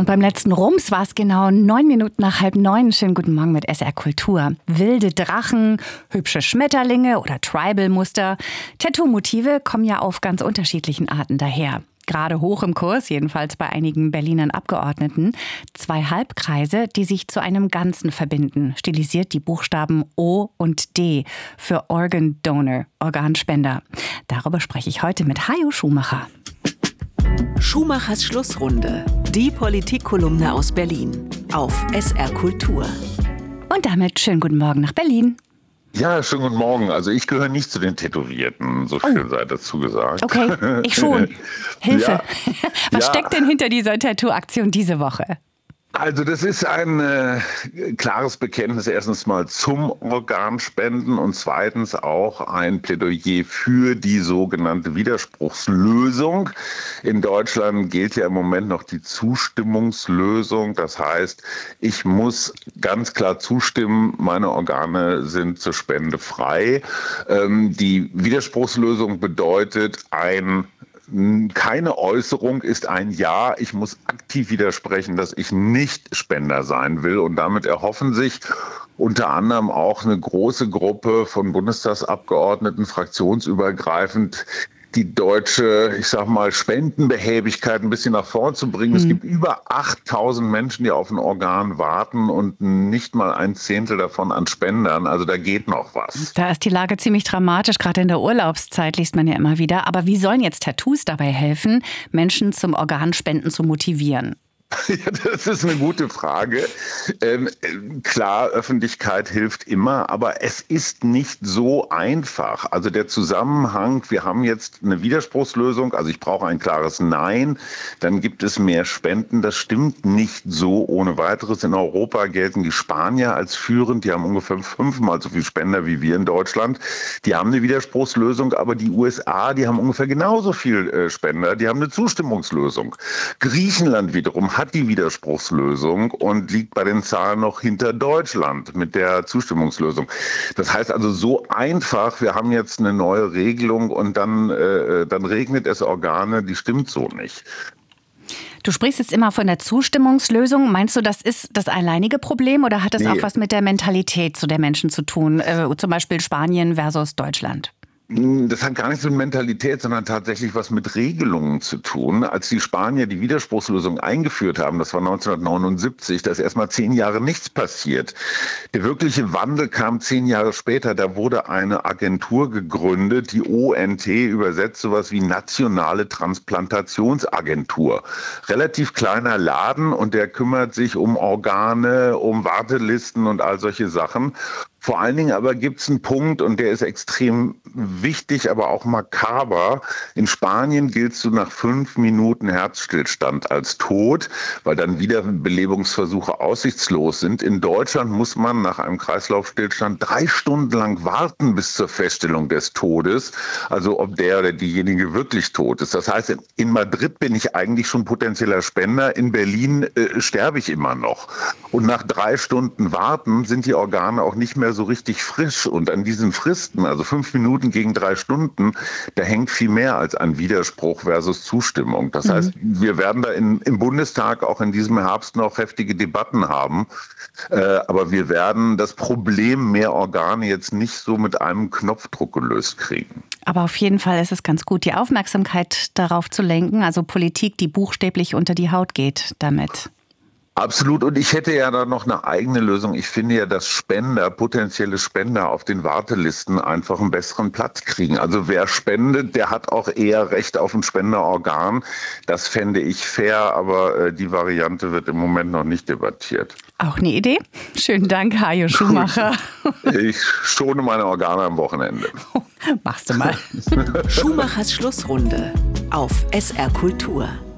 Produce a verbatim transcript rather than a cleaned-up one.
Und beim letzten Rums war es genau neun Minuten nach halb neun. Schönen guten Morgen mit S R Kultur. Wilde Drachen, hübsche Schmetterlinge oder Tribal-Muster. Tattoo-Motive kommen ja auf ganz unterschiedlichen Arten daher. Gerade hoch im Kurs, jedenfalls bei einigen Berlinern Abgeordneten. Zwei Halbkreise, die sich zu einem Ganzen verbinden. Stilisiert die Buchstaben O und D für Organ Donor, Organspender. Darüber spreche ich heute mit Hajo Schumacher. Schumachers Schlussrunde. Die Politikkolumne aus Berlin. Auf S R Kultur. Und damit schönen guten Morgen nach Berlin. Ja, schönen guten Morgen. Also ich gehöre nicht zu den Tätowierten, so viel oh. sei dazu gesagt. Okay, ich schon. Hilfe. Ja. Was ja. steckt denn hinter dieser Tattoo-Aktion diese Woche? Also das ist ein äh, klares Bekenntnis erstens mal zum Organspenden und zweitens auch ein Plädoyer für die sogenannte Widerspruchslösung. In Deutschland gilt ja im Moment noch die Zustimmungslösung. Das heißt, ich muss ganz klar zustimmen, meine Organe sind zur Spende frei. Ähm, die Widerspruchslösung bedeutet ein Keine Äußerung ist ein Ja. Ich muss aktiv widersprechen, dass ich nicht Spender sein will. Und damit erhoffen sich unter anderem auch eine große Gruppe von Bundestagsabgeordneten, fraktionsübergreifend, die deutsche, ich sag mal, Spendenbehäbigkeit ein bisschen nach vorn zu bringen. Mhm. Es gibt über achttausend Menschen, die auf ein Organ warten und nicht mal ein Zehntel davon an Spendern. Also da geht noch was. Da ist die Lage ziemlich dramatisch. Gerade in der Urlaubszeit liest man ja immer wieder. Aber wie sollen jetzt Tattoos dabei helfen, Menschen zum Organspenden zu motivieren? Ja, das ist eine gute Frage. Ähm, klar, Öffentlichkeit hilft immer, aber es ist nicht so einfach. Also der Zusammenhang, wir haben jetzt eine Widerspruchslösung, also ich brauche ein klares Nein, dann gibt es mehr Spenden. Das stimmt nicht so ohne weiteres. In Europa gelten die Spanier als führend, die haben ungefähr fünfmal so viele Spender wie wir in Deutschland. Die haben eine Widerspruchslösung, aber die U S A, die haben ungefähr genauso viel äh, Spender, die haben eine Zustimmungslösung. Griechenland wiederum hat die Widerspruchslösung und liegt bei den Zahlen noch hinter Deutschland mit der Zustimmungslösung. Das heißt also so einfach, wir haben jetzt eine neue Regelung und dann, äh, dann regnet es Organe, die stimmt so nicht. Du sprichst jetzt immer von der Zustimmungslösung. Meinst du, das ist das alleinige Problem oder hat das nee. auch was mit der Mentalität zu der Menschen zu tun? Äh, zum Beispiel Spanien versus Deutschland? Das hat gar nichts mit Mentalität, sondern tatsächlich was mit Regelungen zu tun. Als die Spanier die Widerspruchslösung eingeführt haben, das war neunzehnhundertneunundsiebzig, da ist erstmal zehn Jahre nichts passiert. Der wirkliche Wandel kam zehn Jahre später. Da wurde eine Agentur gegründet, die O N T, übersetzt sowas wie Nationale Transplantationsagentur. Relativ kleiner Laden und der kümmert sich um Organe, um Wartelisten und all solche Sachen. Vor allen Dingen aber gibt es einen Punkt, und der ist extrem wichtig, aber auch makaber. In Spanien giltst du nach fünf Minuten Herzstillstand als tot, weil dann Wiederbelebungsversuche aussichtslos sind. In Deutschland muss man nach einem Kreislaufstillstand drei Stunden lang warten bis zur Feststellung des Todes, also ob der oder diejenige wirklich tot ist. Das heißt, in Madrid bin ich eigentlich schon potenzieller Spender, in Berlin äh, sterbe ich immer noch. Und nach drei Stunden Warten sind die Organe auch nicht mehr so richtig frisch. Und an diesen Fristen, also fünf Minuten gegen drei Stunden, da hängt viel mehr als an Widerspruch versus Zustimmung. Das mhm. heißt, wir werden da in, im Bundestag auch in diesem Herbst noch heftige Debatten haben. Äh, aber wir werden das Problem mehr Organe jetzt nicht so mit einem Knopfdruck gelöst kriegen. Aber auf jeden Fall ist es ganz gut, die Aufmerksamkeit darauf zu lenken, also Politik, die buchstäblich unter die Haut geht damit. Absolut. Und ich hätte ja da noch eine eigene Lösung. Ich finde ja, dass Spender, potenzielle Spender auf den Wartelisten einfach einen besseren Platz kriegen. Also wer spendet, der hat auch eher Recht auf ein Spenderorgan. Das fände ich fair, aber äh, die Variante wird im Moment noch nicht debattiert. Auch eine Idee. Schönen Dank, Hajo Schumacher. Ich schone meine Organe am Wochenende. Machst du mal. Schumachers Schlussrunde auf S R Kultur.